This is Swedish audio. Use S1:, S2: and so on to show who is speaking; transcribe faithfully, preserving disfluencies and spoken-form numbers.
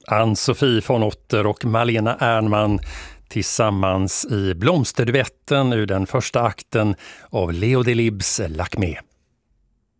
S1: Ann-Sofie von Otter och Malena Ernman tillsammans i blomsterduetten ur den första akten av Leo Delibes Lakmé.